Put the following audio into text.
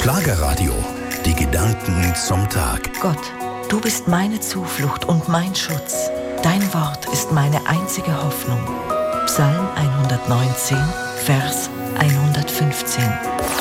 Schlagerradio. Die Gedanken zum Tag. Gott, du bist meine Zuflucht und mein Schutz. Dein Wort ist meine einzige Hoffnung. Psalm 119, Vers 115.